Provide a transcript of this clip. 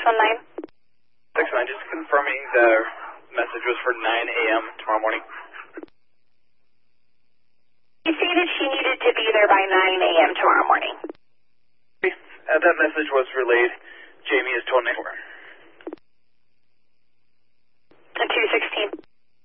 619. 619, just confirming the message was for 9 a.m. tomorrow morning. She stated she needed to be there by 9 a.m. tomorrow morning. That message was relayed. Jamie is told 9.